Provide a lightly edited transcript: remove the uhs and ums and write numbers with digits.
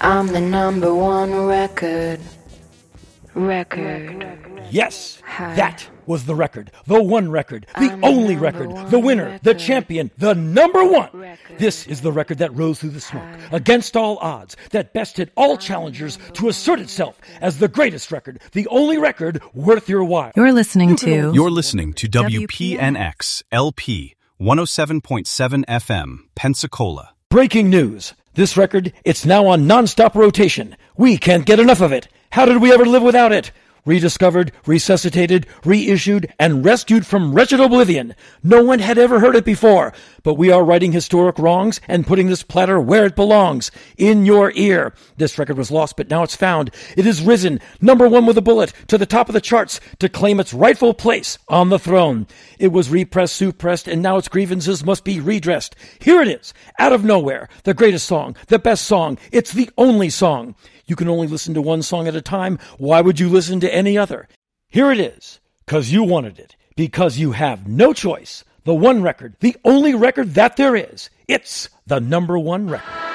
I'm the number one record. Yes, that was the record. The one record. The only record. The winner. The champion. The number one. This is the record that rose through the smoke, against all odds, that bested all challengers to assert itself as the greatest record. The only record worth your while. You're listening to WPNX LP 107.7 FM, Pensacola. Breaking news. This record, it's now on non-stop rotation. We can't get enough of it. How did we ever live without it? Rediscovered, resuscitated, reissued, and rescued from wretched oblivion. No one had ever heard it before, but we are righting historic wrongs and putting this platter where it belongs, in your ear. This record was lost, but now it's found. It has risen, number one with a bullet, to the top of the charts to claim its rightful place on the throne. It was repressed, suppressed, and now its grievances must be redressed. Here it is, out of nowhere, the greatest song, the best song, it's the only song. You can only listen to one song at a time. Why would you listen to any other? Here it is, 'cause you wanted it, because you have no choice. The one record, the only record that there is. It's the number one record.